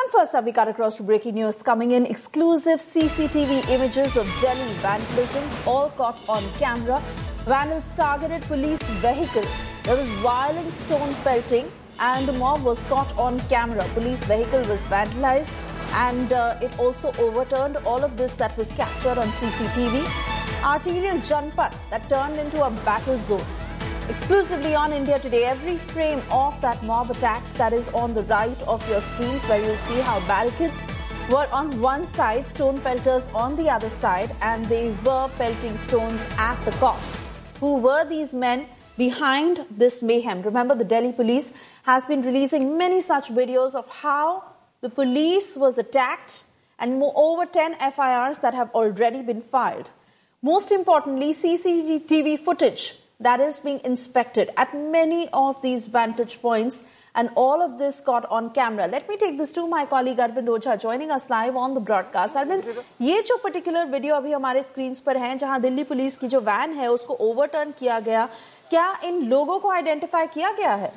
And first up, we cut across to breaking news coming in. Exclusive CCTV images of Delhi vandalism, all caught on camera. Vandals targeted police vehicle. There was violent stone pelting and the mob was caught on camera. Police vehicle was vandalized and it also overturned. All of this that was captured on CCTV. Arterial Janpath that turned into a battle zone. Exclusively on India Today, every frame of that mob attack that is on the right of your screens, where you see how barricades were on one side, stone pelters on the other side, and they were pelting stones at the cops. Who were these men behind this mayhem? Remember, the Delhi police has been releasing many such videos of how the police was attacked and over 10 FIRs that have already been filed. Most importantly, CCTV footage that is being inspected at many of these vantage points, and all of this got on camera. Let me take this to my colleague Arvind Ojha joining us live on the broadcast. Arvind, ये जो particular video अभी हमारे screens पर है, जहां Delhi police की जो van है उसको ओवरटर्न किया गया, क्या इन लोगों को आइडेंटिफाई किया गया है?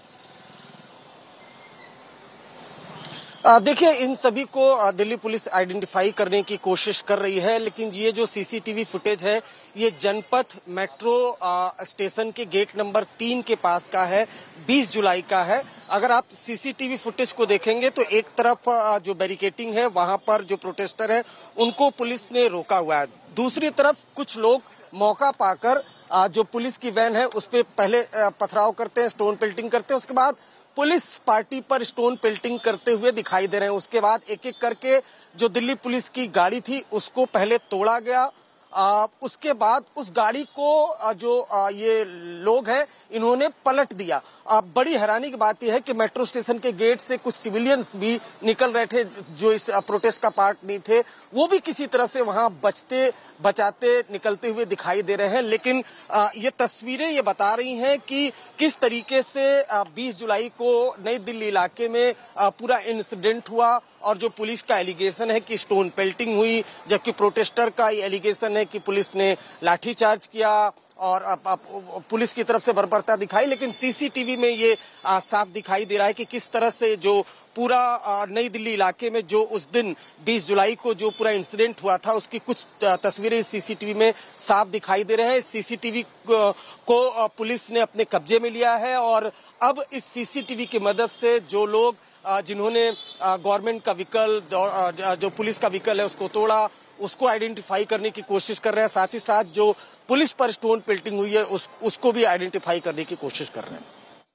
देखिए, इन सभी को दिल्ली पुलिस आइडेंटिफाई करने की कोशिश कर रही है, लेकिन ये जो सीसीटीवी फुटेज है ये जनपथ मेट्रो स्टेशन के गेट नंबर 3 के पास का है, 20 जुलाई का है। अगर आप सीसीटीवी फुटेज को देखेंगे तो एक तरफ जो बैरिकेटिंग है वहां पर जो प्रोटेस्टर है उनको पुलिस ने रोका हुआ है, दूसरी तरफ कुछ लोग मौका पाकर जो पुलिस की वैन है उस पर पहले पथराव करते हैं, स्टोन पेल्टिंग करते हैं, उसके बाद पुलिस पार्टी पर स्टोन पेल्टिंग करते हुए दिखाई दे रहे हैं। उसके बाद एक एक करके जो दिल्ली पुलिस की गाड़ी थी उसको पहले तोड़ा गया, उसके बाद उस गाड़ी को जो ये लोग हैं इन्होंने पलट दिया। बड़ी हैरानी की बात यह है कि मेट्रो स्टेशन के गेट से कुछ सिविलियंस भी निकल रहे थे जो इस प्रोटेस्ट का पार्ट नहीं थे, वो भी किसी तरह से वहां बचते बचाते निकलते हुए दिखाई दे रहे हैं। लेकिन ये तस्वीरें ये बता रही हैं कि किस तरीके से 20 जुलाई को नई दिल्ली इलाके में पूरा इंसिडेंट हुआ और जो पुलिस का एलिगेशन है कि स्टोन पेल्टिंग हुई, जबकि प्रोटेस्टर का ये एलिगेशन है कि पुलिस ने लाठीचार्ज किया और पुलिस की तरफ से बर्बरता दिखाई। लेकिन सीसीटीवी में ये साफ दिखाई दे रहा है कि किस तरह से जो पूरा नई दिल्ली इलाके में जो उस दिन 20 जुलाई को जो पूरा इंसिडेंट हुआ था उसकी कुछ तस्वीरें इस सीसीटीवी में साफ दिखाई दे रहे हैं। सीसीटीवी को पुलिस ने अपने कब्जे में लिया है और अब इस सीसीटीवी की मदद से जो लोग जिन्होंने गवर्नमेंट का व्हीकल जो पुलिस का व्हीकल है उसको तोड़ा, उसको आइडेंटिफाई करने की कोशिश कर रहे हैं, साथ ही साथ जो पुलिस पर स्टोन पेल्टिंग हुई है उसको भी आइडेंटिफाई करने की कोशिश कर रहे हैं।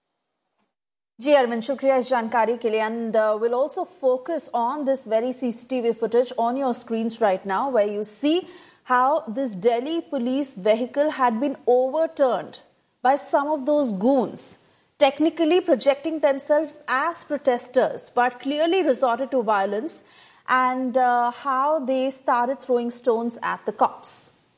जी अरविंद, शुक्रिया इस जानकारी के लिए। And will also focus on this very CCTV footage on your screens right now, where you see how this Delhi police vehicle had been overturned by some of those goons, technically projecting themselves as protesters, but clearly resorted to violence, and how they started throwing stones at the cops.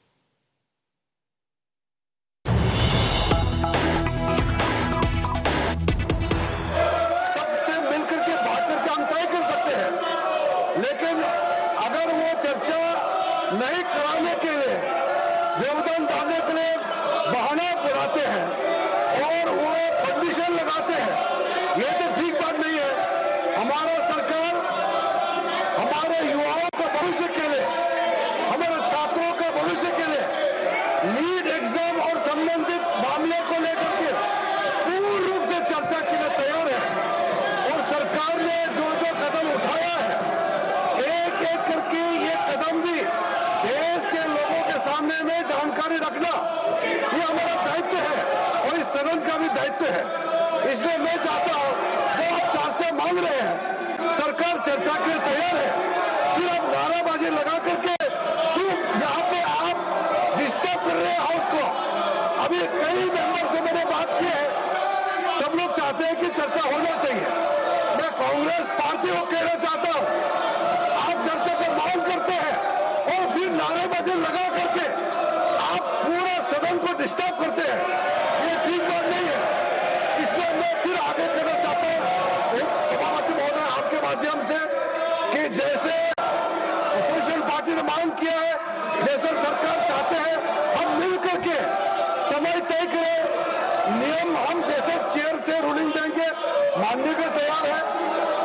सबसे मिलकर के बात करके हम तय कर सकते हैं, लेकिन अगर वो चर्चा नहीं कराने के लिए, योगदान डालने के लिए बहाना बनाते हैं और वो कंडीशन लगाते हैं, ये तो ठीक बात नहीं है। हमारा सरकार हमारे युवाओं का भविष्य के लिए, हमारे छात्रों का भविष्य के लिए नीट एग्जाम और संबंधित मामले को लेकर के पूर्ण रूप से चर्चा के लिए तैयार है और सरकार ने जो जो कदम उठाया है, एक एक करके ये कदम भी देश के लोगों के सामने में जानकारी रखना ये हमारा दायित्व है और इस सदन का भी दायित्व है। इसलिए मैं चाहता हूं जो आप चर्चा मांग रहे हैं, सरकार चर्चा के लिए तैयार है, फिर आप नाराबाजी लगा करके क्यों यहाँ पे आप डिस्टर्ब कर रहे हैं हाउस को। अभी कई मेंबर से मैंने बात की है, सब लोग चाहते हैं कि चर्चा होना चाहिए। मैं कांग्रेस पार्टी को कहना चाहता हूँ, आप चर्चा को मांग करते हैं और फिर नारेबाजी लगा करके आप पूरा सदन को डिस्टर्ब करते हैं, ये ठीक बात नहीं है। इसलिए मैं फिर आगे कहना चाहता हूँ सभापति महोदय आपके माध्यम से कि जैसे अपोजिशन पार्टी ने मांग किया है, जैसे सरकार चाहते हैं, हम मिल करके समय तय करें, नियम हम जैसे चेयर से रूलिंग देंगे मानने के तैयार है और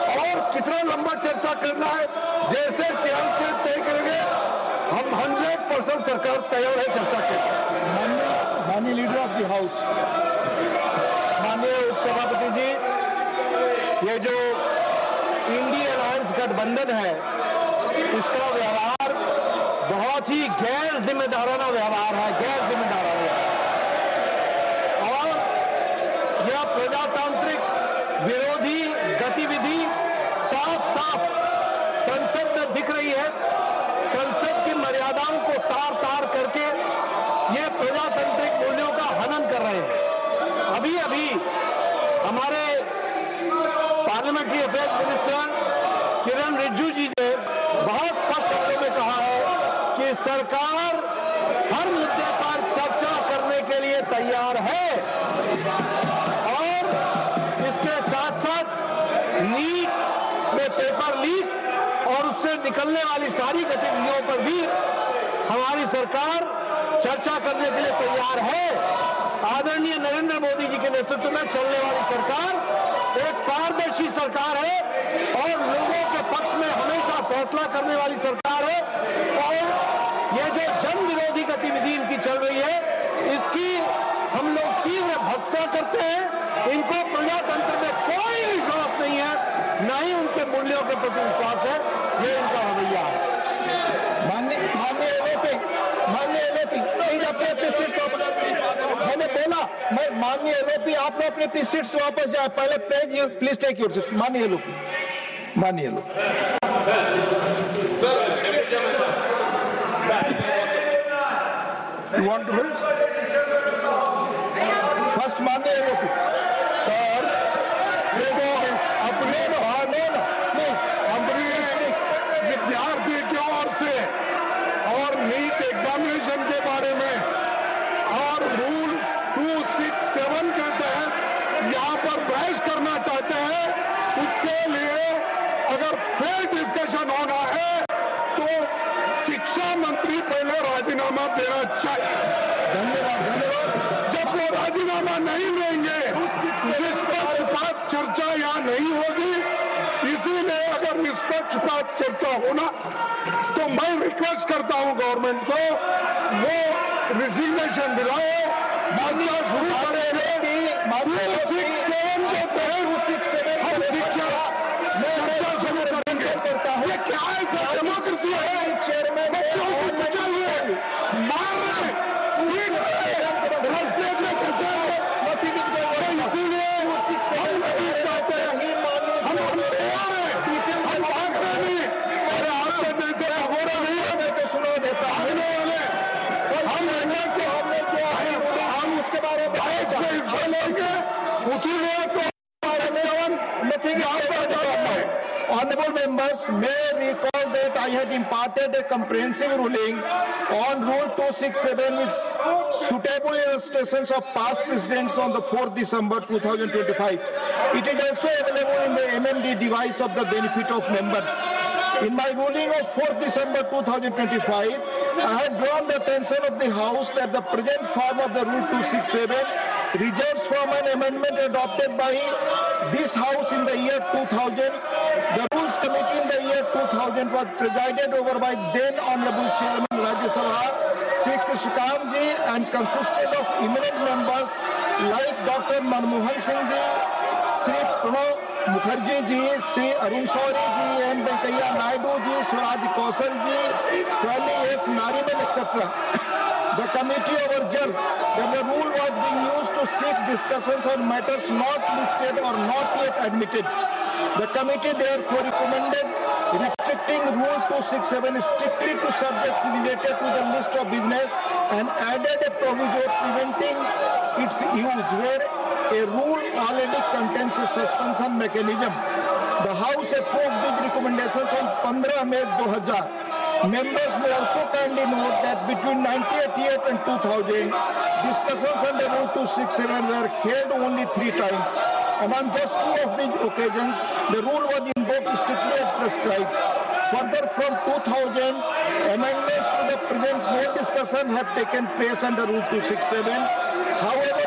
कितना लंबा चर्चा करना है, जैसे चेयर से तय करेंगे, हम 100% सरकार तैयार है चर्चा के। माननीय लीडर ऑफ द हाउस, माननीय उपसभापति जी, ये जो इंडी अलायंस गठबंधन है, इसका व्यवहार बहुत ही गैर जिम्मेदाराना व्यवहार है, गैर जिम्मेदाराना, और यह प्रजातांत्रिक विरोधी गतिविधि साफ साफ संसद में दिख रही है। संसद की मर्यादाओं को तार तार करके ये प्रजातांत्रिक मूल्यों का हनन कर रहे हैं। अभी अभी हमारे पार्लियामेंट्री अफेयर्स मिनिस्टर किरण रिजिजू जी ने बहुत स्पष्ट शब्दों में कहा है कि सरकार हर मुद्दे पर चर्चा करने के लिए तैयार है, और इसके साथ साथ नीट में पेपर लीक और उससे निकलने वाली सारी गतिविधियों पर भी हमारी सरकार चर्चा करने के लिए तैयार है। आदरणीय नरेंद्र मोदी जी के नेतृत्व में चलने वाली सरकार एक पारदर्शी सरकार है और लोगों के पक्ष में हमेशा फैसला करने वाली सरकार है, और ये जो जन विरोधी गतिविधि इनकी चल रही है, इसकी हम लोग तीव्र भर्त्सना करते हैं। इनको प्रजातंत्र में कोई विश्वास नहीं है, न ही उनके मूल्यों के प्रति विश्वास है, ये इनका रवैया है। मैंने बोला, मैं माननीय एलओपी, आप लोग अपने सीट से वापस जाए, पहले प्लीज टेक योर सीट। माननीय एलओपी, माननीय LOP, you want to lose first, माननीय एलओपी सर, अपने विद्यार्थी की ओर से और नीट एग्जामिनेशन के बारे में और रूल्स 267 के तहत यहाँ पर बहस करना चाहते हैं, उसके लिए अगर फेयर डिस्कशन होना है तो शिक्षा मंत्री पहले राजीनामा देना चाहिए। धन्यवाद। जब वो राजीनामा नहीं देंगे, निष्पक्षपात चर्चा यहाँ नहीं होगी। इसीलिए अगर निष्पक्षपात चर्चा होना, तो मैं रिक्वेस्ट करता हूँ गवर्नमेंट को, वो रिजिग्नेशन दिलाए, चर्चा शुरू करेंगे। चर्चा शुरू करेंगे। ये क्या है सर, डेमोक्रेसी है? चेयरमैन बच्चों को कुचल रहे, मार रहे, इसीलिए हम नहीं चाहते, हम तैयार हैं, हम भागते नहीं। अरे आपके जैसे खबरों नहीं है तो सुना देता भागने वाले, हमने जो है हम उसके बारे में हिस्सा लेंगे, उसीलिए Honorable members, may I recall that I had imparted a comprehensive ruling on Rule 267 with suitable illustrations of past precedents on the 4th December 2025. It is also available in the MMD device of the benefit of members. In my ruling of 4th December 2025, I had drawn the attention of the House that the present form of the Rule 267 results from an amendment adopted by this House in the year 2000. The Rules Committee in the year 2000 was presided over by then Honorable Chairman Rajya Sabha, Sri Krishikant ji, and consisted of eminent members like Dr. Manmohan Singh ji, Sri Pranav Mukherjee ji, Sri Arun Shourie ji, M. Venkaiah Naidu ji, Swaraj Kaushal ji, Swami S. Nariman, etc. The committee observed that the rule was being used to seek discussions on matters not listed or not yet admitted. The committee therefore recommended restricting Rule 267 strictly to subjects related to the list of business and added a proviso preventing its use where a rule already contains a suspension mechanism. The House approved these recommendations on 15 May 2000. Members may also kindly note that between 1988 and 2000, discussions under Rule 267 were held only 3 times. And on just 2 of these occasions, the rule was invoked strictly as prescribed. Further, from 2000, amendments to the present no discussion have taken place under Rule 267. However, on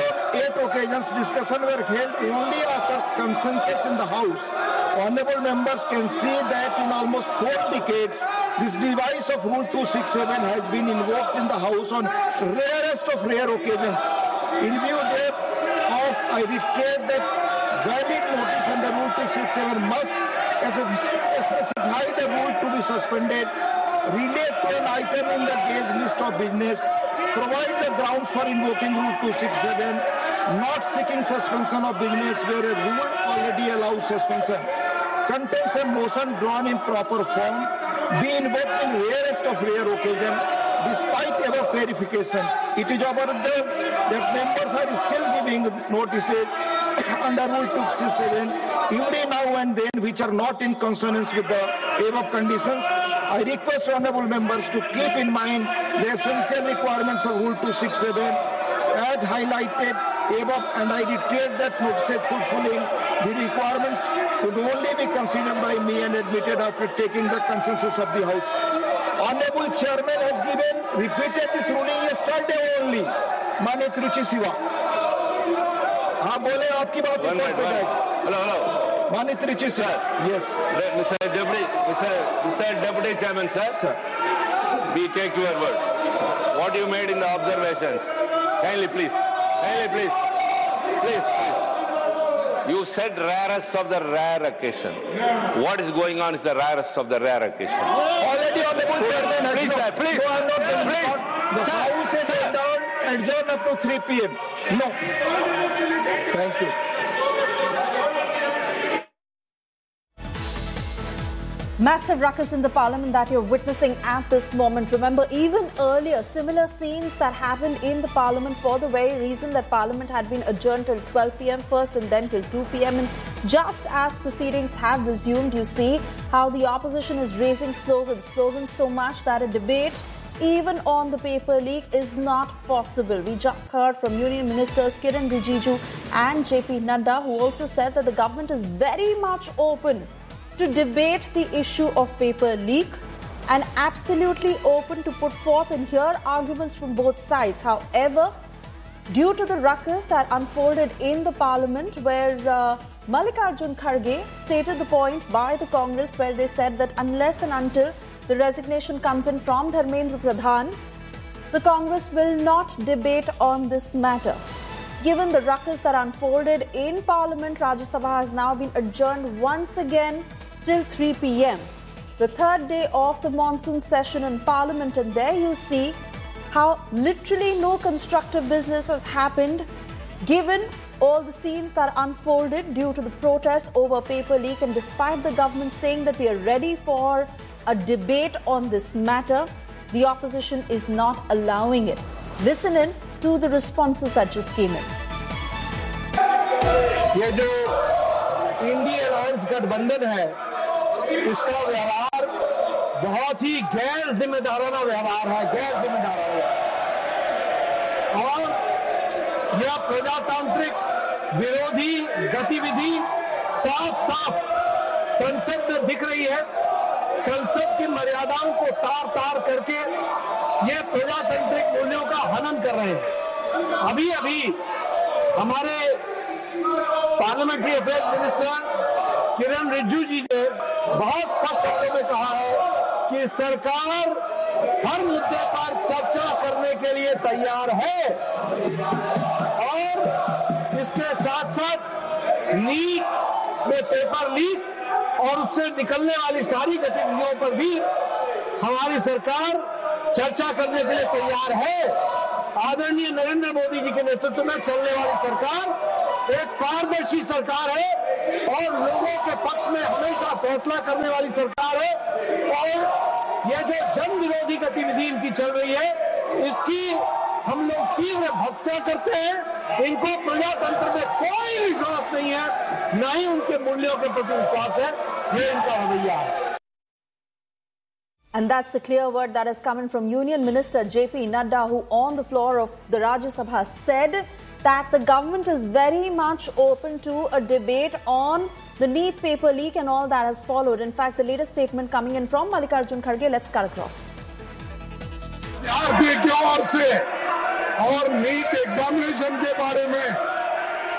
debate occasions, discussion were held only after consensus in the House. Honorable members can see that in almost 4 decades, this device of Rule 267 has been invoked in the House on rarest of rare occasions. In view thereof, I reiterate that valid notice under Rule 267 must specify the rule to be suspended, relate to an item in the day's list of business, provide the grounds for invoking Rule 267, not seeking suspension of business where a rule already allows suspension, contains a motion drawn in proper form, be invoked in rarest of rare occasion. Despite above clarification, it is observed that members are still giving notices under Rule 267 every now and then which are not in consonance with the above conditions. I request honorable members to keep in mind the essential requirements of Rule 267 as highlighted above, and I reiterate that notices fulfilling the requirements could only be considered by me and admitted after taking the consensus of the House. Honorable Chairman has repeated this ruling yesterday only. माननीय रुचि शिवा, हाँ बोले आपकी बात record पे जाएगी. Hello. माननीय रुचि Shiva. Yes. Mr. Deputy Chairman, sir. We take your word. What you made in the observations. Kindly, please. Please. You said rarest of the rare occasion. What is going on is the rarest of the rare occasion. Already honorable Chairman has Please, sir, please. No, I'm not done. Please. The House is adjourned up to 3 p.m. No. Thank you. Massive ruckus in the parliament that you're witnessing at this moment. Remember, even earlier, similar scenes that happened in the parliament for the very reason that parliament had been adjourned till 12 p.m. first and then till 2 p.m. And just as proceedings have resumed, you see how the opposition is raising slogans so much that a debate even on the paper leak is not possible. We just heard from Union Ministers Kiran Rijiju and JP Nadda, who also said that the government is very much open to debate the issue of paper leak and absolutely open to put forth and hear arguments from both sides. However, due to the ruckus that unfolded in the parliament where Mallikarjun Kharge stated the point by the Congress where they said that unless and until the resignation comes in from Dharmendra Pradhan, the Congress will not debate on this matter. Given the ruckus that unfolded in Parliament, Rajya Sabha has now been adjourned once again till 3 p.m. The third day of the monsoon session in Parliament, and there you see how literally no constructive business has happened given all the scenes that unfolded due to the protests over paper leak, and despite the government saying that we are ready for a debate on this matter, the opposition is not allowing it. Listen in to the responses that just came in. ये जो INDI alliance गठबंधन है, इसका व्यवहार बहुत ही गैर जिम्मेदाराना व्यवहार है, और यह प्रजातांत्रिक विरोधी गतिविधि साफ संसद में दिख रही है। संसद की मर्यादाओं को तार करके ये प्रजातांत्रिक मूल्यों का हनन कर रहे हैं। अभी हमारे पार्लियामेंट्री अफेयर्स मिनिस्टर किरण रिजिजू जी ने बहुत स्पष्ट शब्दों में कहा है कि सरकार हर मुद्दे पर चर्चा करने के लिए तैयार है, और इसके साथ लीक में पेपर लीक और उससे निकलने वाली सारी गतिविधियों पर भी हमारी सरकार चर्चा करने के लिए तैयार है। आदरणीय नरेंद्र मोदी जी के नेतृत्व में चलने वाली सरकार एक पारदर्शी सरकार है और लोगों के पक्ष में हमेशा फैसला करने वाली सरकार है, और ये जो जन विरोधी गतिविधि इनकी चल रही है, इसकी हम लोग तीव्र भर्त्सना करते हैं। इनको प्रजातंत्र में कोई विश्वास नहीं है, न ही उनके मूल्यों के प्रति विश्वास है। ये इनका रवैया है। And that's the clear word that is coming from Union Minister JP Nadda, who on the floor of the Rajya Sabha said that the government is very much open to a debate on the NEET paper leak and all that has followed. In fact, the latest statement coming in from Mallikarjun Kharge, let's cut across. भारतीय की ओर से और NEET examination के बारे में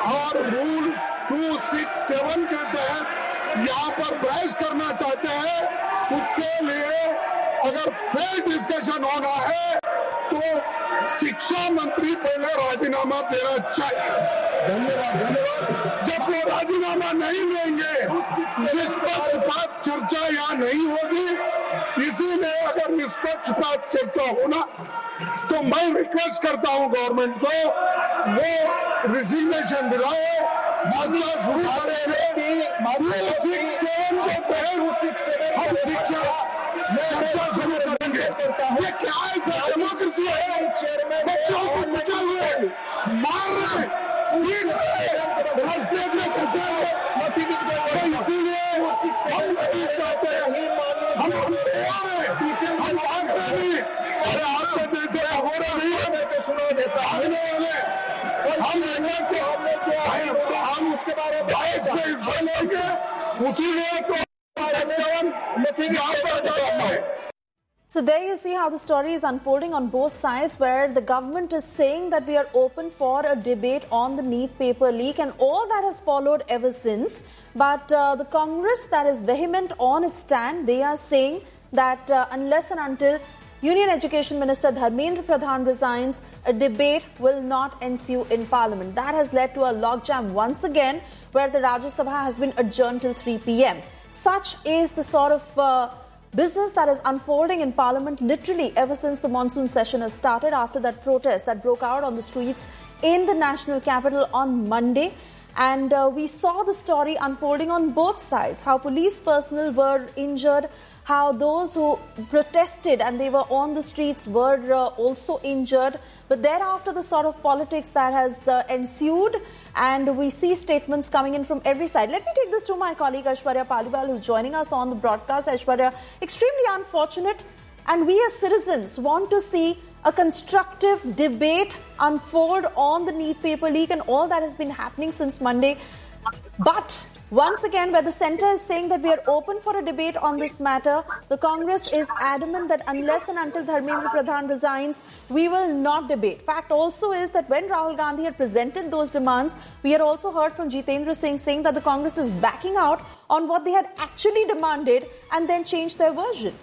और rules 267 के तहत यहाँ पर बहस करना चाहते हैं, उसके लिए अगर फेयर डिस्कशन होना है तो शिक्षा मंत्री पहले राजीनामा देना चाहिए। धन्यवाद। जब वो राजीनामा नहीं देंगे, निष्पक्षपात चर्चा यहाँ नहीं होगी। इसीलिए अगर निष्पक्षपात चर्चा होना तो मैं रिक्वेस्ट करता हूँ गवर्नमेंट को, वो रिजिग्नेशन दिलाए, बातचीत शुरू करेंगे। हम शिक्षा चर्चा शुरू करेंगे। ये क्या है सर? डेमोक्रेसी है? बच्चों को निकल रहे, मार रहे, पीट रहे, राजनीति में फंसे रहे। इसीलिए हम नहीं चाहते, हम तैयार हैं, हम भागते नहीं। अरे आपको जैसे हो रहा नहीं है, मैं तो सुना देता भागने वाले हम उसके बारे में हिस्सा लेंगे, उसी So there you see how the story is unfolding on both sides, where the government is saying that we are open for a debate on the NEET paper leak and all that has followed ever since. But the Congress that is vehement on its stand, they are saying that unless and until Union Education Minister Dharmendra Pradhan resigns, a debate will not ensue in Parliament. That has led to a logjam once again, where the Rajya Sabha has been adjourned till 3 p.m. Such is the sort of business that is unfolding in Parliament literally ever since the monsoon session has started, after that protest that broke out on the streets in the national capital on Monday. And we saw the story unfolding on both sides, how police personnel were injured, how those who protested and they were on the streets were also injured. But thereafter, the sort of politics that has ensued, and we see statements coming in from every side. Let me take this to my colleague Aishwarya Paliwal, who's joining us on the broadcast. Aishwarya, extremely unfortunate, and we as citizens want to see a constructive debate unfold on the NEET paper leak and all that has been happening since Monday. But once again, where the centre is saying that we are open for a debate on this matter, the Congress is adamant that unless and until Dharmendra Pradhan resigns, we will not debate. Fact also is that when Rahul Gandhi had presented those demands, we had also heard from Jitendra Singh saying that the Congress is backing out on what they had actually demanded and then changed their version.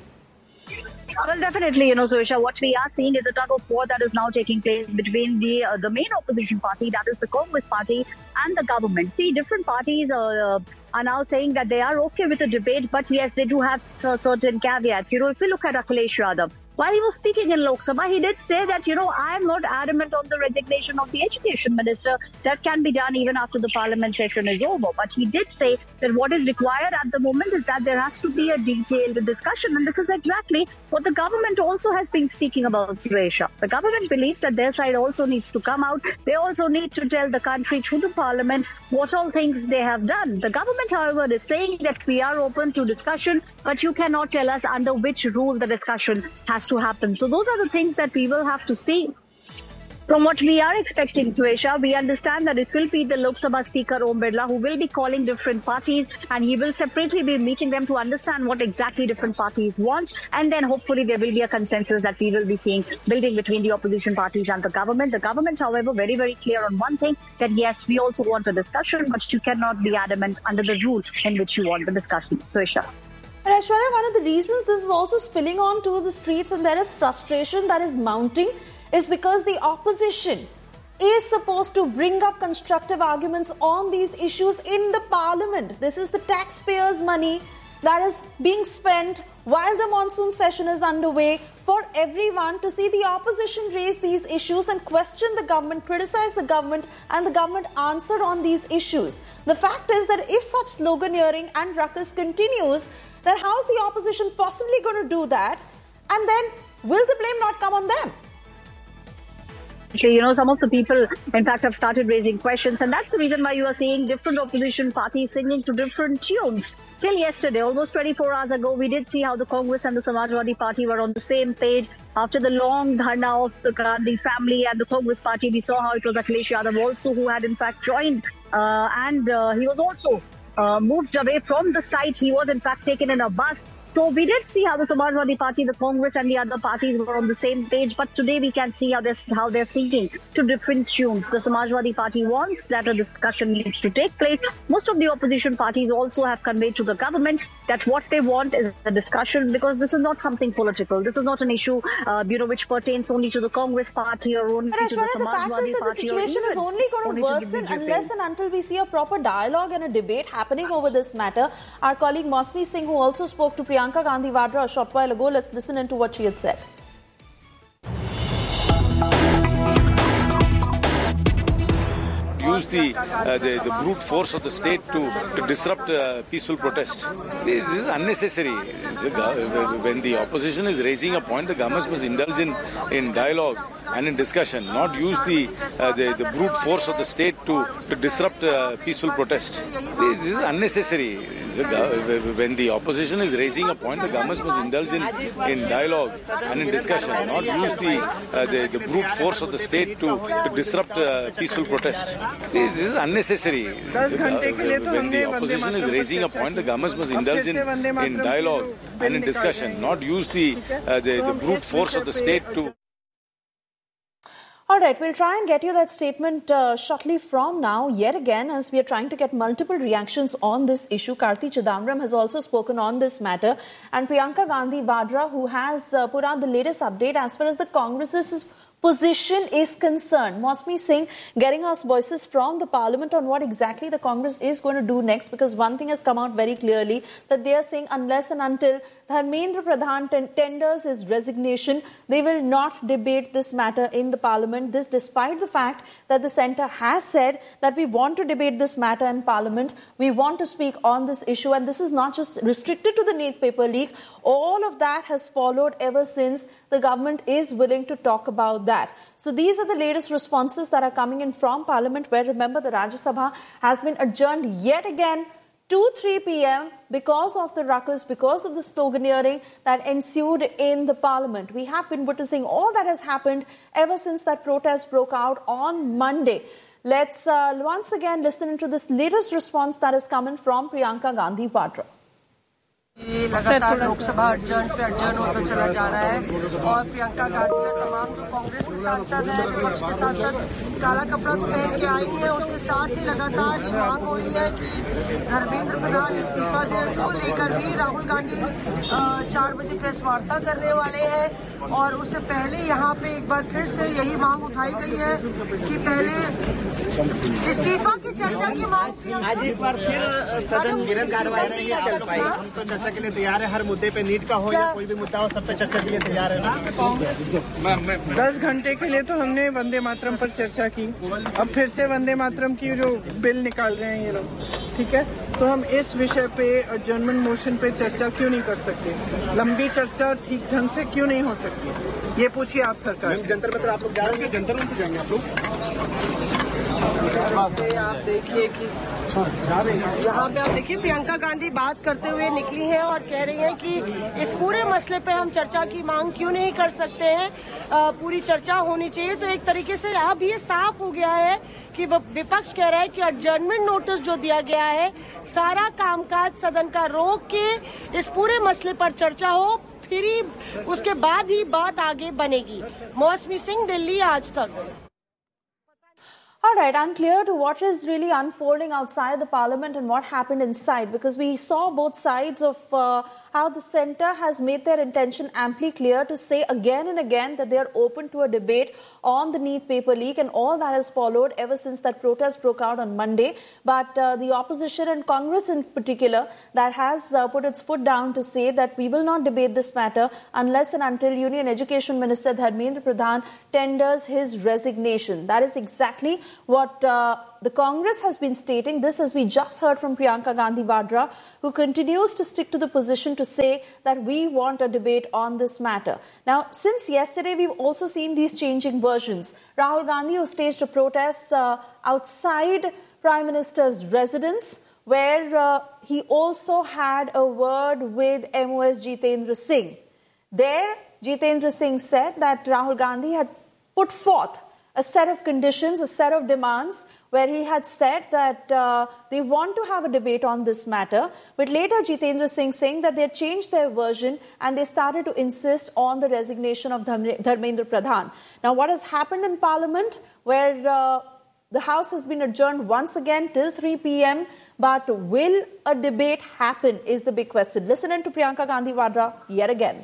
Well, definitely, Suisha, what we are seeing is a tug of war that is now taking place between the main opposition party, that is the Congress party, and the government. See, different parties are now saying that they are okay with the debate, but yes, they do have certain caveats. If you look at Akhilesh Yadav, while he was speaking in Lok Sabha, he did say that, I am not adamant on the resignation of the education minister. That can be done even after the parliament session is over. But he did say that what is required at the moment is that there has to be a detailed discussion. And this is exactly what the government also has been speaking about, Suresha. The government believes that their side also needs to come out. They also need to tell the country through the parliament what all things they have done. The government, however, is saying that we are open to discussion, but you cannot tell us under which rule the discussion has to happen. So those are the things that we will have to see. From what we are expecting, Suesha, we understand that it will be the Lok Sabha Speaker Om Birla who will be calling different parties, and he will separately be meeting them to understand what exactly different parties want, and then hopefully there will be a consensus that we will be seeing building between the opposition parties and the government. The government, however, very, very clear on one thing, that yes, we also want a discussion, but you cannot be adamant under the rules in which you want the discussion. Suesha. And Aishwarya, one of the reasons this is also spilling on to the streets and there is frustration that is mounting is because the opposition is supposed to bring up constructive arguments on these issues in the parliament. This is the taxpayers' money that is being spent while the monsoon session is underway for everyone to see the opposition raise these issues and question the government, criticize the government, and the government answer on these issues. The fact is that if such sloganeering and ruckus continues, then how is the opposition possibly going to do that? And then will the blame not come on them? Some of the people, in fact, have started raising questions, and that's the reason why you are seeing different opposition parties singing to different tunes. Till yesterday, almost 24 hours ago, we did see how the Congress and the Samajwadi Party were on the same page. After the long dharna of the Gandhi family and the Congress Party, we saw how it was Akhilesh Yadav also who had in fact joined, and he was also moved away from the site. He was in fact taken in a bus So we did see how the Samajwadi Party, the Congress and the other parties were on the same page, but today we can see how they're thinking to different tunes. The Samajwadi Party wants that a discussion needs to take place. Most of the opposition parties also have conveyed to the government that what they want is a discussion, because this is not something political. This is not an issue, which pertains only to the Congress party or only to the Samajwadi Party. The situation is only going to worsen unless and until we see a proper dialogue and a debate happening over this matter. Our colleague Mosmi Singh, who also spoke to Priyanka Gandhi Vadra a short while ago, let's listen into what she had said. Use the brute force of the state to disrupt peaceful protest. See, this is unnecessary. When the opposition is raising a point, the government must indulge in dialogue and in discussion, not use the brute force of the state to disrupt peaceful protest. See, this is unnecessary. When the opposition is raising a point, the government must indulge in dialogue and in discussion, not use the brute force of the state to disrupt peaceful protest. See, this is unnecessary. When the opposition is raising a point, the government must indulge in dialogue and in discussion, not use the brute force of the state to... All right, we'll try and get you that statement shortly from now. Yet again, as we are trying to get multiple reactions on this issue, Karti Chidambaram has also spoken on this matter. And Priyanka Gandhi Vadra, who has put out the latest update as far as the Congress's position is concerned. Mosmi Singh getting us voices from the parliament on what exactly the Congress is going to do next, because one thing has come out very clearly, that they are saying unless and until Dharmendra Pradhan tenders his resignation, they will not debate this matter in the parliament. This despite the fact that the centre has said that we want to debate this matter in parliament, we want to speak on this issue, and this is not just restricted to the Neat Paper Leak. All of that has followed ever since the government is willing to talk about that. So these are the latest responses that are coming in from Parliament, where, remember, the Rajya Sabha has been adjourned yet again to 3 p.m. because of the ruckus, because of the sloganeering that ensued in the Parliament. We have been witnessing all that has happened ever since that protest broke out on Monday. Let's once again listen to this latest response that is coming from Priyanka Gandhi Vadra. लगातार लोकसभा अर्जन पे अर्जन होता चला जा रहा है और प्रियंका गांधी और तमाम जो कांग्रेस के सांसद हैं, विपक्ष के सांसद काला कपड़ा तो पहन के आई है। उसके साथ ही लगातार ये मांग हो रही है कि धर्मेंद्र प्रधान इस्तीफा दें। इसको लेकर भी राहुल गांधी 4 बजे प्रेस वार्ता करने वाले हैं और उससे पहले यहाँ पे एक बार फिर से यही मांग उठाई गई है कि पहले इस्तीफा की चर्चा की मांग। आज एक बार फिर सदन कार्यवाही नहीं चल पाई, तो चर्चा के लिए तैयार है। हर मुद्दे पे नीट का हो या कोई भी मुद्दा हो, सब पे चर्चा के लिए तैयार है ना। 10 घंटे के लिए तो हमने वंदे मातरम पर चर्चा की, अब फिर से वंदे मातरम की जो बिल निकाल रहे हैं ये लोग, ठीक है। तो हम इस विषय पे एडजर्नमेंट मोशन पे चर्चा क्यों नहीं कर सकते? लंबी चर्चा ठीक ढंग से क्यों नहीं हो सकती? ये पूछिए आप सरकार। जंतर मंतर आप लोग जा रहे हैं, जंतर मंतर जाएंगे आप लोग? आप देखिए कि यहाँ पे आप देखिए प्रियंका गांधी बात करते हुए निकली हैं और कह रही हैं कि इस पूरे मसले पे हम चर्चा की मांग क्यों नहीं कर सकते हैं, पूरी चर्चा होनी चाहिए। तो एक तरीके से अब ये साफ हो गया है कि विपक्ष कह रहा है कि एडजर्नमेंट नोटिस जो दिया गया है, सारा कामकाज सदन का रोक के इस पूरे मसले पर चर्चा हो, फिर ही उसके बाद ही बात आगे बनेगी। मौसमी सिंह, दिल्ली, आज तक। All right, unclear to what is really unfolding outside the parliament and what happened inside, because we saw both sides of how the centre has made their intention amply clear to say again and again that they are open to a debate on the Neat Paper Leak and all that has followed ever since that protest broke out on Monday. But the opposition and Congress in particular that has put its foot down to say that we will not debate this matter unless and until Union Education Minister Dharmendra Pradhan tenders his resignation. That is exactly what the Congress has been stating. This, as we just heard from Priyanka Gandhi Vadra, who continues to stick to the position to say that we want a debate on this matter. Now, since yesterday, we've also seen these changing versions. Rahul Gandhi, who staged a protest outside Prime Minister's residence, where he also had a word with MOS Jitendra Singh. There, Jitendra Singh said that Rahul Gandhi had put forth a set of conditions, a set of demands, where he had said that they want to have a debate on this matter. But later Jitendra Singh saying that they had changed their version and they started to insist on the resignation of Dharmendra Pradhan. Now, what has happened in Parliament, where the House has been adjourned once again till 3 p.m. But will a debate happen is the big question. Listen in to Priyanka Gandhi Vadra yet again.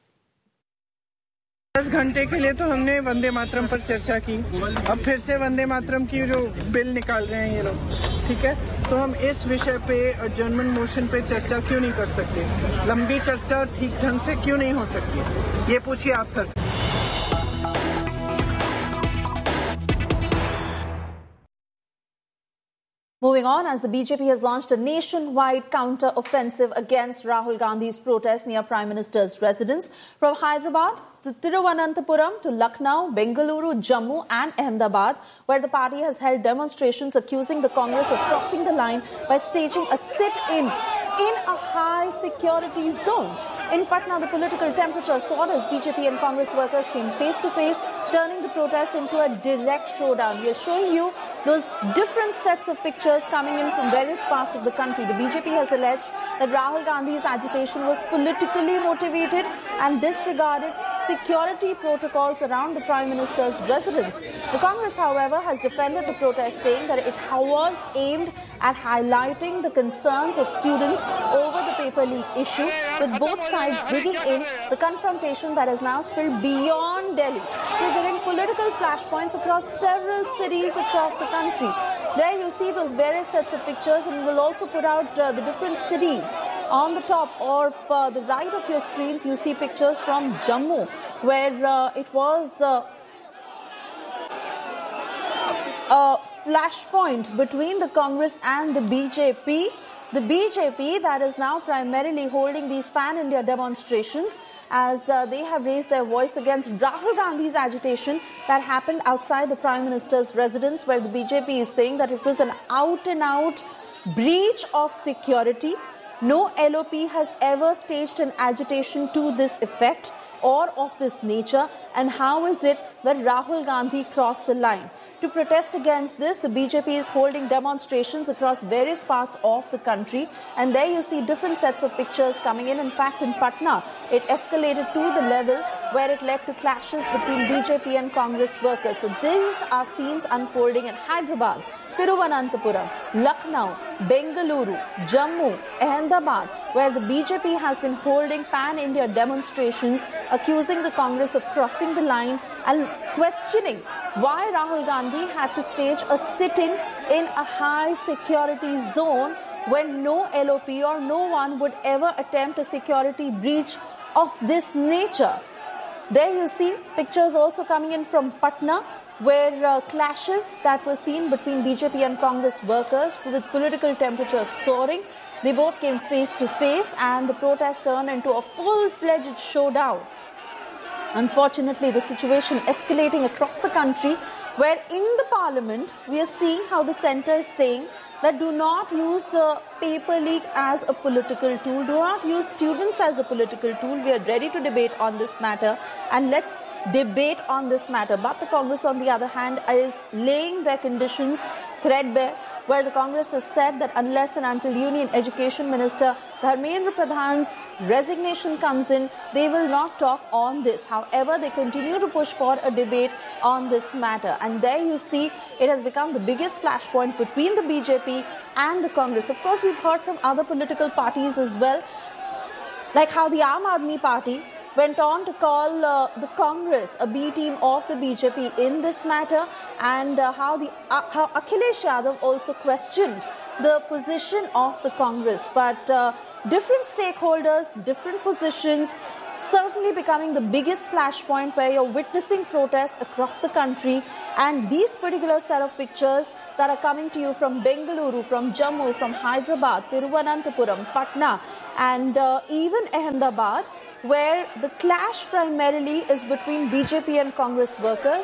10 घंटे के लिए तो हमने वंदे मातरम पर चर्चा की, अब फिर से वंदे मातरम की जो बिल निकाल रहे हैं ये लोग, ठीक है, तो हम इस विषय पे जनमन मोशन पे चर्चा क्यों नहीं कर सकते? लंबी चर्चा ठीक ढंग से क्यों नहीं हो सकती? ये पूछिए आप sir. Moving on, as the BJP has launched a nationwide counter-offensive against Rahul Gandhi's protest near Prime Minister's residence. From Hyderabad to Thiruvananthapuram to Lucknow, Bengaluru, Jammu and Ahmedabad, where the party has held demonstrations accusing the Congress of crossing the line by staging a sit-in in a high-security zone. In Patna, the political temperature soared as BJP and Congress workers came face-to-face, turning the protest into a direct showdown. We are showing you those different sets of pictures coming in from various parts of the country. The BJP has alleged that Rahul Gandhi's agitation was politically motivated and disregarded security protocols around the Prime Minister's residence. The Congress, however, has defended the protest, saying that it was aimed at highlighting the concerns of students over the paper leak issue, with both sides digging in the confrontation that has now spilled beyond Delhi, triggering political flashpoints across several cities across the country. There you see those various sets of pictures, and we'll also put out the different cities. On the top or the right of your screens, you see pictures from Jammu, where it was a flashpoint between the Congress and the BJP. The BJP that is now primarily holding these pan-India demonstrations, as they have raised their voice against Rahul Gandhi's agitation that happened outside the Prime Minister's residence, where the BJP is saying that it was an out-and-out breach of security. No LOP has ever staged an agitation to this effect or of this nature. And how is it that Rahul Gandhi crossed the line? To protest against this, the BJP is holding demonstrations across various parts of the country. And there you see different sets of pictures coming in. In fact, in Patna, it escalated to the level where it led to clashes between BJP and Congress workers. So these are scenes unfolding in Hyderabad, Thiruvananthapuram, Lucknow, Bengaluru, Jammu, Ahmedabad, where the BJP has been holding pan-India demonstrations accusing the Congress of crossing the line and questioning why Rahul Gandhi had to stage a sit-in in a high-security zone when no LOP or no one would ever attempt a security breach of this nature. There you see pictures also coming in from Patna, where clashes that were seen between BJP and Congress workers with political temperature soaring. They both came face to face and the protest turned into a full-fledged showdown. Unfortunately, the situation escalating across the country, where in the parliament we are seeing how the centre is saying that do not use the paper leak as a political tool, do not use students as a political tool. We are ready to debate on this matter and let's debate on this matter. But the Congress, on the other hand, is laying their conditions threadbare, where the Congress has said that unless and until Union Education Minister Dharmendra Pradhan's resignation comes in, they will not talk on this. However, they continue to push for a debate on this matter. And there you see it has become the biggest flashpoint between the BJP and the Congress. Of course, we've heard from other political parties as well, like how the Aam Aadmi Party went on to call the Congress a B team of the BJP in this matter, and how Akhilesh Yadav also questioned the position of the Congress. But different stakeholders, different positions, certainly becoming the biggest flashpoint where you're witnessing protests across the country. And these particular set of pictures that are coming to you from Bengaluru, from Jammu, from Hyderabad, Thiruvananthapuram, Patna, and even Ahmedabad, where the clash primarily is between BJP and Congress workers.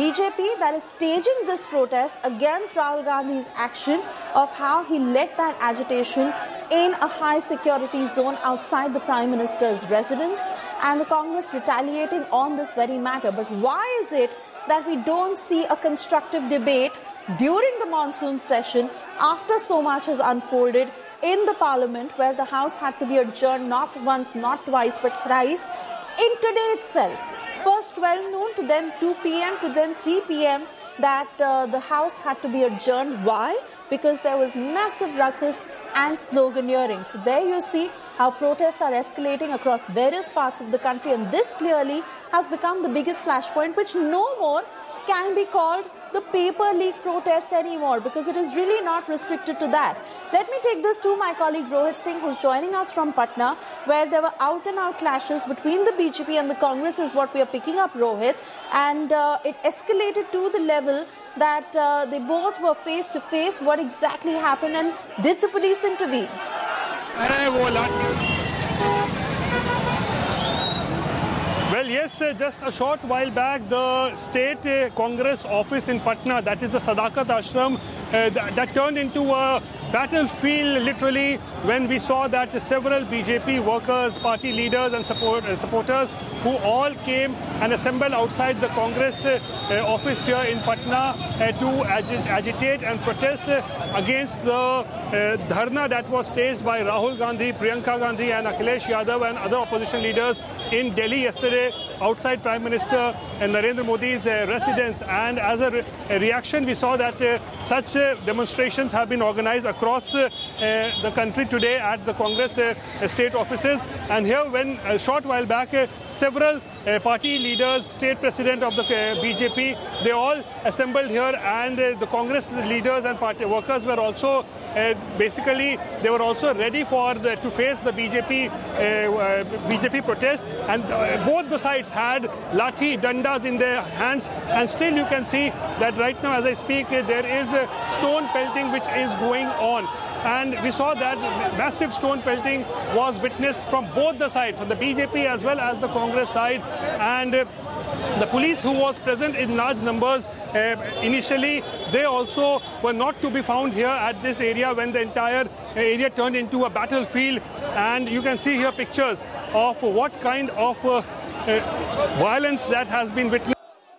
BJP that is staging this protest against Rahul Gandhi's action of how he led that agitation in a high security zone outside the Prime Minister's residence, and the Congress retaliating on this very matter. But why is it that we don't see a constructive debate during the monsoon session after so much has unfolded in the parliament, where the House had to be adjourned not once, not twice, but thrice in today itself. First 12 noon to then 2 p.m. to then 3 p.m. that the House had to be adjourned. Why? Because there was massive ruckus and sloganeering. So there you see how protests are escalating across various parts of the country, and this clearly has become the biggest flashpoint, which no more can be called the paper leak protests anymore, because it is really not restricted to that. Let me take this to my colleague Rohit Singh, who's joining us from Patna, where there were out-and-out clashes between the BJP and the Congress is what we are picking up, Rohit, and it escalated to the level that they both were face-to-face. What exactly happened, and did the police intervene? Well, yes, just a short while back, the State Congress office in Patna, that is the Sadakat Ashram, that turned into a battlefield literally when we saw that several BJP workers, party leaders and supporters who all came and assembled outside the Congress office here in Patna to agitate and protest against the dharna that was staged by Rahul Gandhi, Priyanka Gandhi and Akhilesh Yadav and other opposition leaders in Delhi yesterday outside Prime Minister Narendra Modi's residence. And as a reaction, we saw that such demonstrations have been organized across the country today at the Congress state offices. And here, when a short while back, several party leaders, state president of the BJP, they all assembled here, and the Congress leaders and party workers were also basically they were also ready for to face the BJP protest, and both the sides had lathi dandas in their hands, and still you can see that right now as I speak there is stone pelting which is going on. And we saw that massive stone pelting was witnessed from both the sides, from the BJP as well as the Congress side. And the police who was present in large numbers initially, they also were not to be found here at this area when the entire area turned into a battlefield. And you can see here pictures of what kind of violence that has been witnessed.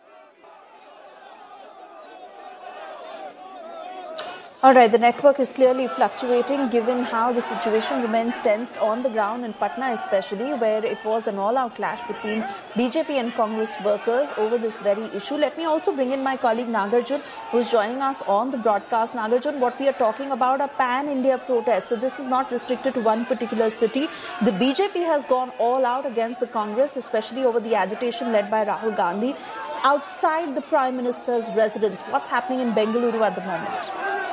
All right, the network is clearly fluctuating given how the situation remains tensed on the ground in Patna especially, where it was an all-out clash between BJP and Congress workers over this very issue. Let me also bring in my colleague Nagarjun, who is joining us on the broadcast. Nagarjun, what we are talking about are pan-India protests. So this is not restricted to one particular city. The BJP has gone all out against the Congress, especially over the agitation led by Rahul Gandhi outside the Prime Minister's residence. What's happening in Bengaluru at the moment?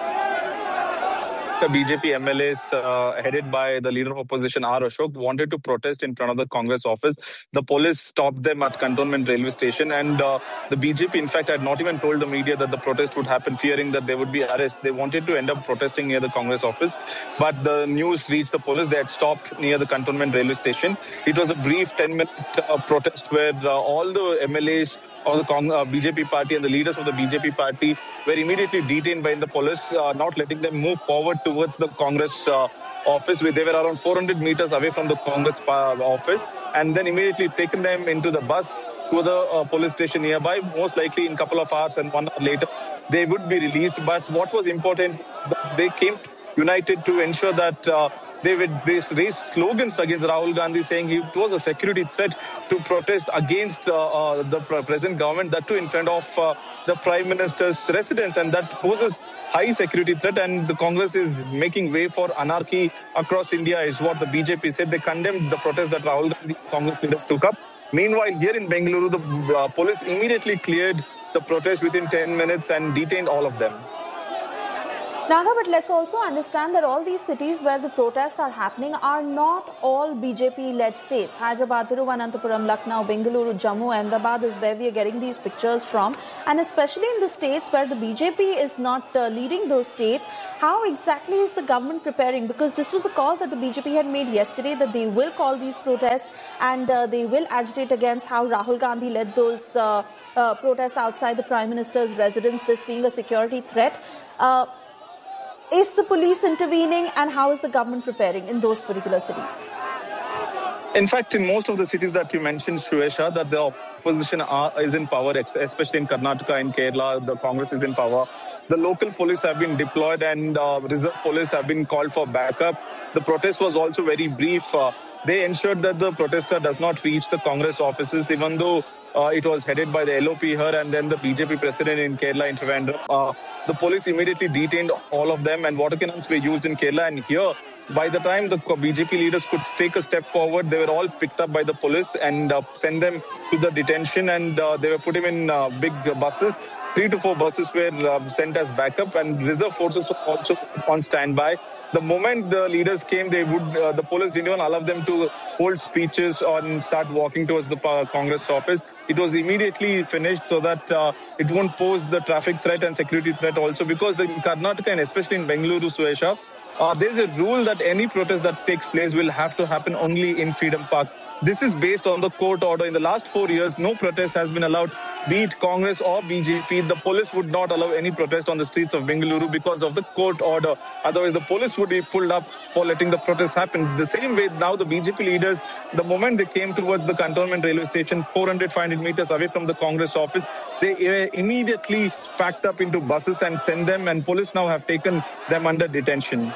The BJP MLAs headed by the leader of opposition R. Ashok wanted to protest in front of the Congress office. The police stopped them at Cantonment railway station, and the BJP in fact had not even told the media that the protest would happen, fearing that there would be arrest. They wanted to end up protesting near the Congress office, but the news reached the police. They had stopped near the Cantonment railway station. It was a brief 10-minute protest where all the MLAs of the BJP party and the leaders of the BJP party were immediately detained by the police, not letting them move forward towards the Congress office. They were around 400 meters away from the Congress office, and then immediately taken them into the bus to the police station nearby. Most likely in a couple of hours and 1 hour later, they would be released. But what was important, they came united to ensure that they raised slogans against Rahul Gandhi, saying it was a security threat to protest against the present government, that too in front of the Prime Minister's residence, and that poses high security threat, and the Congress is making way for anarchy across India, is what the BJP said. They condemned the protest that Rahul Gandhi Congress leaders took up. Meanwhile, here in Bengaluru, the police immediately cleared the protest within 10 minutes and detained all of them. Naga, but let's also understand that all these cities where the protests are happening are not all BJP-led states. Hyderabad, Thiruvananthapuram, Lucknow, Bengaluru, Jammu, Ahmedabad is where we are getting these pictures from. And especially in the states where the BJP is not leading those states, how exactly is the government preparing? Because this was a call that the BJP had made yesterday, that they will call these protests and they will agitate against how Rahul Gandhi led those protests outside the Prime Minister's residence, this being a security threat. Is the police intervening, and how is the government preparing in those particular cities? In fact, in most of the cities that you mentioned, Shuesha, that the opposition is in power, especially in Karnataka and Kerala, the Congress is in power. The local police have been deployed and reserve police have been called for backup. The protest was also very brief. They ensured that the protester does not reach the Congress offices, even though it was headed by the LOP here and then the BJP president in Kerala intervened. The police immediately detained all of them and water cannons were used in Kerala. And here, by the time the BJP leaders could take a step forward, they were all picked up by the police and sent them to the detention, and they were put in big buses. 3 to 4 buses were sent as backup, and reserve forces were also on standby. The moment the leaders came, the police didn't even allow them to hold speeches or start walking towards the Congress office. It was immediately finished so that it won't pose the traffic threat and security threat also, because in Karnataka and especially in Bengaluru, Suesha, there's a rule that any protest that takes place will have to happen only in Freedom Park. This is based on the court order. In the last 4 years, no protest has been allowed, be it Congress or BJP. The police would not allow any protest on the streets of Bengaluru because of the court order. Otherwise, the police would be pulled up for letting the protest happen. The same way now the BJP leaders, the moment they came towards the cantonment railway station, 400-500 meters away from the Congress office, they immediately packed up into buses and sent them, and police now have taken them under detention.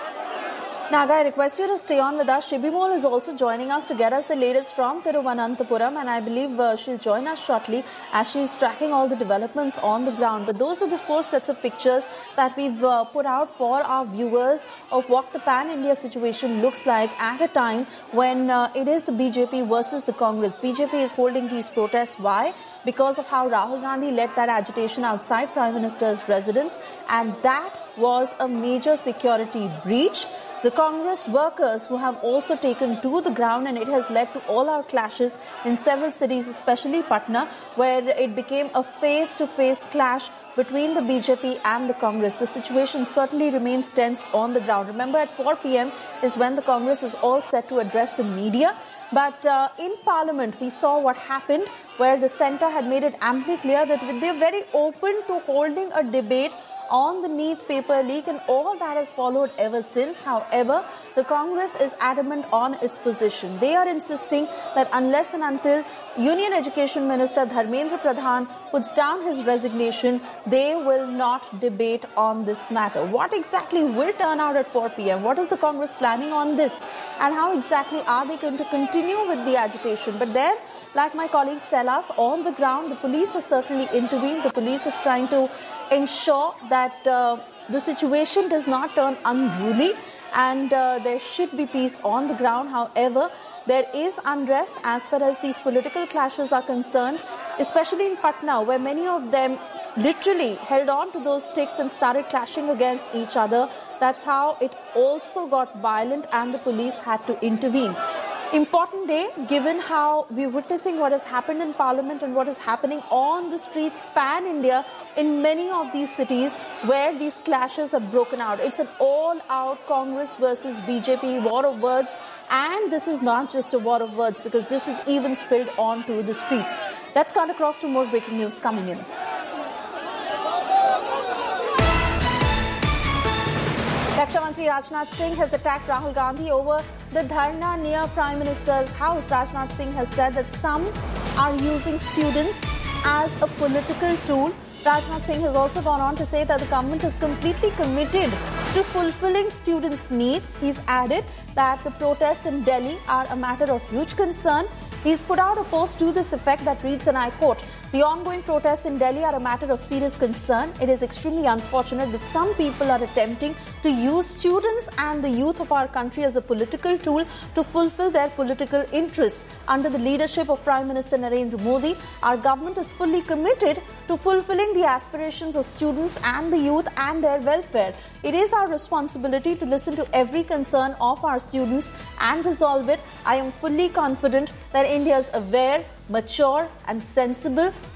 Naga, I request you to stay on with us. Shibi Mol is also joining us to get us the latest from Thiruvananthapuram, and I believe she'll join us shortly as she's tracking all the developments on the ground. But those are the 4 sets of pictures that we've put out for our viewers of what the pan-India situation looks like at a time when it is the BJP versus the Congress. BJP is holding these protests. Why? Because of how Rahul Gandhi led that agitation outside Prime Minister's residence, and that was a major security breach. The Congress workers who have also taken to the ground, and it has led to all our clashes in several cities, especially Patna, where it became a face-to-face clash between the BJP and the Congress. The situation certainly remains tensed on the ground. Remember, at 4 p.m. is when the Congress is all set to address the media. But in Parliament, we saw what happened, where the centre had made it amply clear that they're very open to holding a debate on the Neat paper leak, and all that has followed ever since. However, the Congress is adamant on its position. They are insisting that unless and until Union Education Minister Dharmendra Pradhan puts down his resignation, they will not debate on this matter. What exactly will turn out at 4 p.m.? What is the Congress planning on this? And how exactly are they going to continue with the agitation? But there, like my colleagues tell us, on the ground, the police has certainly intervened. The police is trying to ensure that the situation does not turn unruly, and there should be peace on the ground. However, there is unrest as far as these political clashes are concerned, especially in Patna, where many of them literally held on to those sticks and started clashing against each other. That's how it also got violent, and the police had to intervene. Important day, given how we're witnessing what has happened in Parliament and what is happening on the streets pan-India in many of these cities where these clashes have broken out. It's an all-out Congress versus BJP war of words, and this is not just a war of words, because this is even spilled onto the streets. Let's cut across to more breaking news coming in. Raksha Mantri Rajnath Singh has attacked Rahul Gandhi over the dharna near Prime Minister's house. Rajnath Singh has said that some are using students as a political tool. Rajnath Singh has also gone on to say that the government is completely committed to fulfilling students' needs. He's added that the protests in Delhi are a matter of huge concern. He's put out a post to this effect that reads, and I quote, "The ongoing protests in Delhi are a matter of serious concern. It is extremely unfortunate that some people are attempting to use students and the youth of our country as a political tool to fulfill their political interests. Under the leadership of Prime Minister Narendra Modi, our government is fully committed to fulfilling the aspirations of students and the youth and their welfare. It is our responsibility to listen to every concern of our students and resolve it. I am fully confident that India is aware, mature and sensible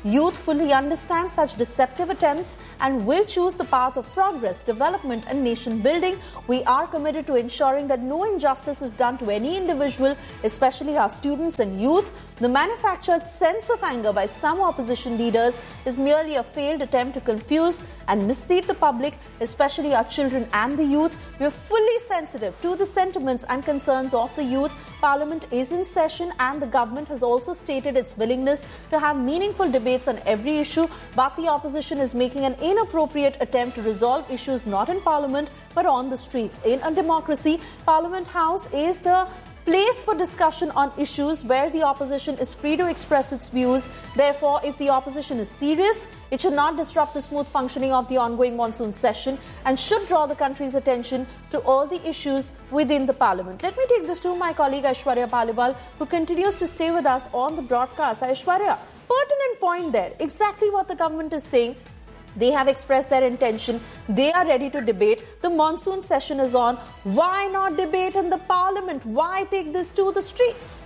youth fully understand such deceptive attempts and will choose the path of progress, development and nation building. We are committed to ensuring that no injustice is done to any individual, especially our students and youth. The manufactured sense of anger by some opposition leaders is merely a failed attempt to confuse and mislead the public, especially our children and the youth. We are fully sensitive to the sentiments and concerns of the youth. Parliament is in session and the government has also stated its willingness to have meaningful debates on every issue, but the opposition is making an inappropriate attempt to resolve issues not in Parliament but on the streets. In a democracy, Parliament House is the place for discussion on issues where the opposition is free to express its views. Therefore, if the opposition is serious, it should not disrupt the smooth functioning of the ongoing monsoon session and should draw the country's attention to all the issues within the Parliament. Let me take this to my colleague Aishwarya Paliwal, who continues to stay with us on the broadcast. Aishwarya, pertinent point there. Exactly what the government is saying. They have expressed their intention. They are ready to debate. The monsoon session is on. Why not debate in the Parliament? Why take this to the streets?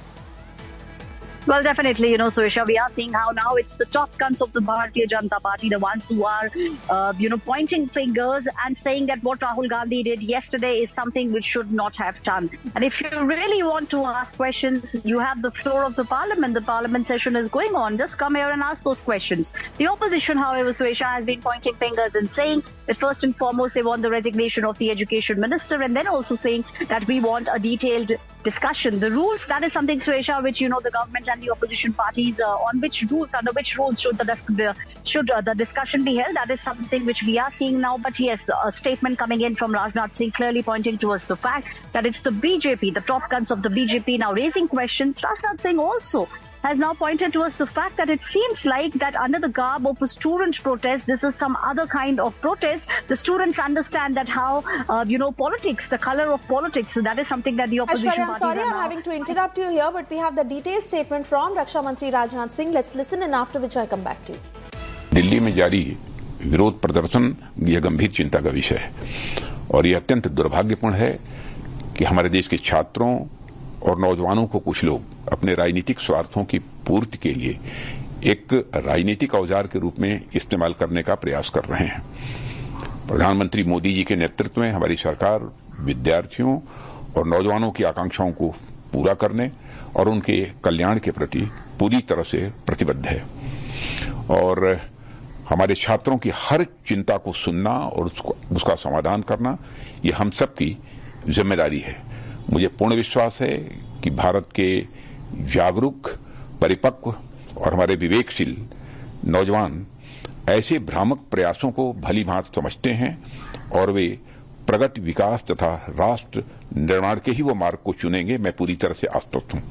Well, definitely, Surisha, we are seeing how now it's the top guns of the Bharatiya Janata Party, the ones who are, pointing fingers and saying that what Rahul Gandhi did yesterday is something which should not have done. And if you really want to ask questions, you have the floor of the Parliament. The Parliament session is going on. Just come here and ask those questions. The opposition, however, Surisha, has been pointing fingers and saying that first and foremost, they want the resignation of the Education Minister, and then also saying that we want a detailed discussion. The rules, that is something, Suresha, which the government and the opposition parties under which rules should the discussion be held. That is something which we are seeing now. But yes, a statement coming in from Rajnath Singh clearly pointing towards the fact that it's the BJP, the top guns of the BJP now raising questions. Rajnath Singh also has now pointed towards the fact that it seems like that under the garb of a student protest, this is some other kind of protest. The students understand that how, politics, the color of politics, so that is something that the opposition parties I'm having to interrupt you here, but we have the detailed statement from Raksha Mantri Rajnath Singh. Let's listen, and after which I come back to you. Delhi में जारी विरोध प्रदर्शन यह गंभीर चिंता का विषय है और यह अत्यंत दुर्भाग्यपूर्ण है कि हमारे देश के छात्रों और नौजवानों को कुछ लोग अपने राजनीतिक स्वार्थों की पूर्ति के लिए एक राजनीतिक औजार के रूप में इस्तेमाल करने का प्रयास कर रहे हैं। प्रधानमंत्री मोदी जी के नेतृत्व में हमारी सरकार विद्यार्थियों और नौजवानों की आकांक्षाओं को पूरा करने और उनके कल्याण के प्रति पूरी तरह से प्रतिबद्ध है और हमारे छात्रों की हर चिंता को सुनना और उसका समाधान करना ये हम सबकी जिम्मेदारी है। मुझे पूर्ण विश्वास है कि भारत के जागरूक, परिपक्व और हमारे विवेकशील नौजवान ऐसे भ्रामक प्रयासों को भली भांति समझते हैं और वे प्रगति, विकास तथा राष्ट्र निर्माण के ही वो मार्ग को चुनेंगे। मैं पूरी तरह से आश्वस्त हूं।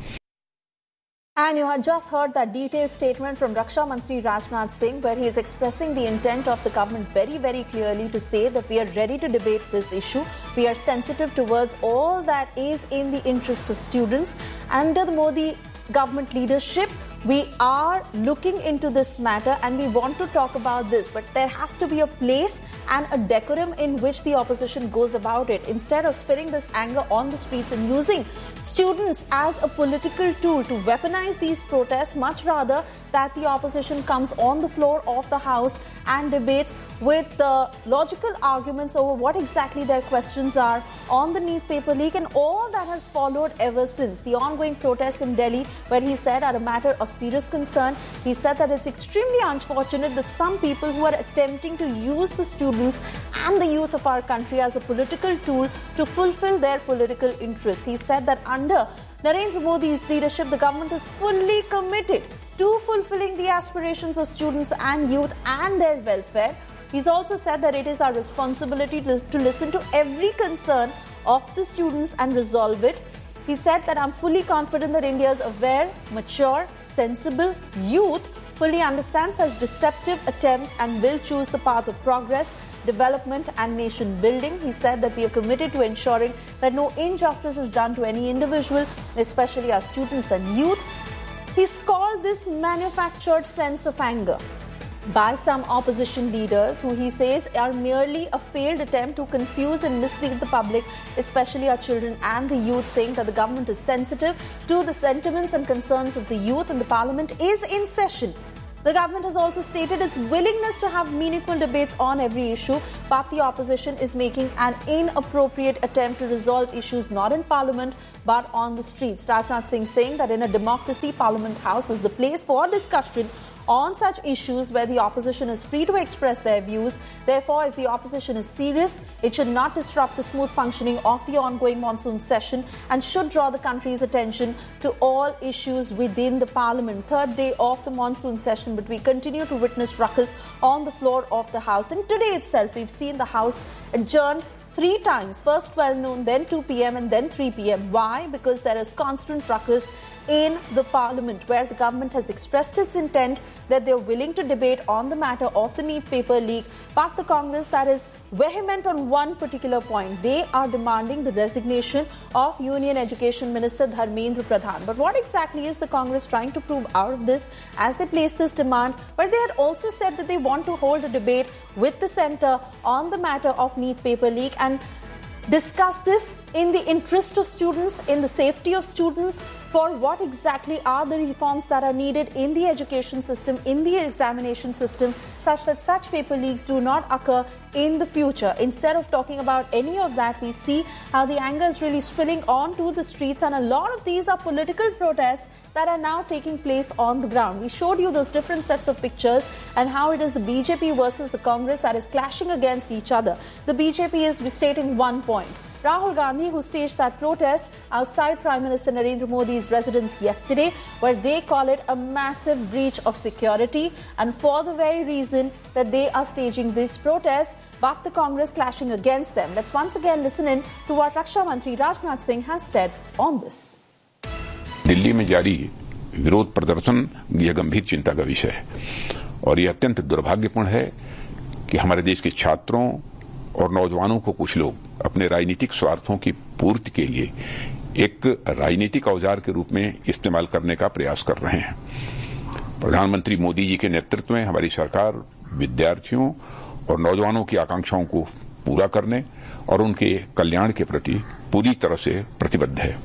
And you had just heard that detailed statement from Raksha Mantri Rajnath Singh, where he is expressing the intent of the government very, very clearly to say that we are ready to debate this issue. We are sensitive towards all that is in the interest of students. Under the Modi government leadership, we are looking into this matter and we want to talk about this, but there has to be a place and a decorum in which the opposition goes about it. Instead of spilling this anger on the streets and using students as a political tool to weaponize these protests, much rather that the opposition comes on the floor of the House and debates with the logical arguments over what exactly their questions are on the NEET paper leak and all that has followed ever since. The ongoing protests in Delhi, where he said are a matter of serious concern. He said that it's extremely unfortunate that some people who are attempting to use the students and the youth of our country as a political tool to fulfill their political interests. He said that under Narendra Modi's leadership, the government is fully committed to fulfilling the aspirations of students and youth and their welfare. He's also said that it is our responsibility to listen to every concern of the students and resolve it. He said that I'm fully confident that India's aware, mature, sensible youth fully understand such deceptive attempts and will choose the path of progress, development and nation building. He said that we are committed to ensuring that no injustice is done to any individual, especially our students and youth. He's called this manufactured sense of anger by some opposition leaders who he says are merely a failed attempt to confuse and mislead the public, especially our children and the youth, saying that the government is sensitive to the sentiments and concerns of the youth and the parliament is in session. The government has also stated its willingness to have meaningful debates on every issue, but the opposition is making an inappropriate attempt to resolve issues not in Parliament but on the streets. Rajnath Singh saying that in a democracy, Parliament House is the place for discussion on such issues where the opposition is free to express their views. Therefore, if the opposition is serious, it should not disrupt the smooth functioning of the ongoing monsoon session and should draw the country's attention to all issues within the Parliament. Third day of the monsoon session, but we continue to witness ruckus on the floor of the House. And today itself, we've seen the House adjourned 3 times, first 12 noon, then 2 p.m. and then 3 p.m. Why? Because there is constant ruckus in the Parliament, where the government has expressed its intent that they're willing to debate on the matter of the NEET paper leak, but the Congress that is vehement on one particular point. They are demanding the resignation of Union Education Minister Dharmendra Pradhan. But what exactly is the Congress trying to prove out of this as they place this demand? But they had also said that they want to hold a debate with the centre on the matter of NEET paper leak and discuss this in the interest of students, in the safety of students, for what exactly are the reforms that are needed in the education system, in the examination system, such that such paper leaks do not occur in the future. Instead of talking about any of that, we see how the anger is really spilling onto the streets, and a lot of these are political protests that are now taking place on the ground. We showed you those different sets of pictures and how it is the BJP versus the Congress that is clashing against each other. The BJP is stating one point. Rahul Gandhi, who staged that protest outside Prime Minister Narendra Modi's residence yesterday, where they call it a massive breach of security, and for the very reason that they are staging these protests, but the Congress clashing against them. Let's once again listen in to what Raksha Mantri Rajnath Singh has said on this. Delhi में जारी विरोध प्रदर्शन यह गंभीर चिंता का विषय है और यह अत्यंत दुर्भाग्यपूर्ण है कि हमारे देश के छात्रों और नौजवानों को कुछ लोग अपने राजनीतिक स्वार्थों की पूर्ति के लिए एक राजनीतिक औजार के रूप में इस्तेमाल करने का प्रयास कर रहे हैं। प्रधानमंत्री मोदी जी के नेतृत्व में हमारी सरकार विद्यार्थियों और नौजवानों की आकांक्षाओं को पूरा करने और उनके कल्याण के प्रति पूरी तरह से प्रतिबद्ध है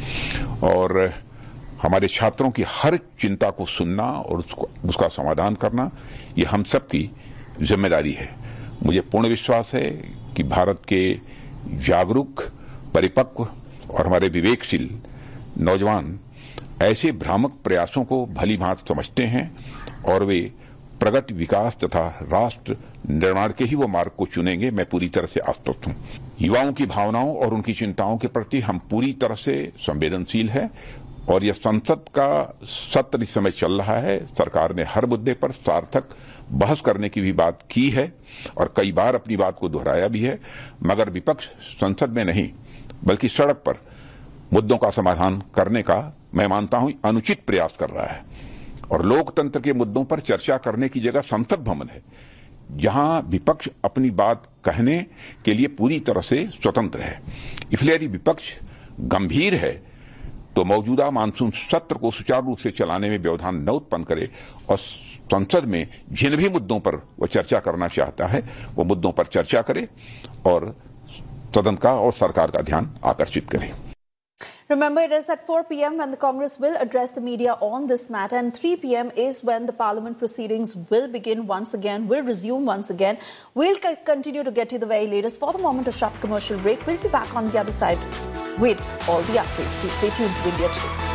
और हमारे छात्रों की हर चिंता को सुनना और उसका समाधान करना ये हम सब की जिम्मेदारी है। मुझे पूर्ण विश्वास है कि भारत के जागरूक, परिपक्व और हमारे विवेकशील नौजवान ऐसे भ्रामक प्रयासों को भली भांति समझते हैं और वे प्रगति, विकास तथा राष्ट्र निर्माण के ही वो मार्ग को चुनेंगे। मैं पूरी तरह से आश्वस्त हूं। युवाओं की भावनाओं और उनकी चिंताओं के प्रति हम पूरी तरह से संवेदनशील हैं और यह संसद का सत्र इस समय चल रहा है। सरकार ने हर मुद्दे पर सार्थक बहस करने की भी बात की है और कई बार अपनी बात को दोहराया भी है, मगर विपक्ष संसद में नहीं बल्कि सड़क पर मुद्दों का समाधान करने का मैं मानता हूं अनुचित प्रयास कर रहा है और लोकतंत्र के मुद्दों पर चर्चा करने की जगह संसद भवन है जहां विपक्ष अपनी बात कहने के लिए पूरी तरह से स्वतंत्र है। इसलिए यदि विपक्ष गंभीर है तो मौजूदा मानसून सत्र को सुचारू रूप से चलाने में व्यवधान न उत्पन्न करे और संसद में जिन भी मुद्दों पर वो चर्चा करना चाहता है वो मुद्दों पर चर्चा करे और सदन का और सरकार का ध्यान आकर्षित करे। Remember, it is at 4 p.m. when the Congress will address the media on this matter, and 3 p.m. is when the Parliament proceedings will begin once again, will resume once again. We'll continue to get you the very latest. For the moment, a short commercial break. We'll be back on the other side with all the updates. Do stay tuned to India Today.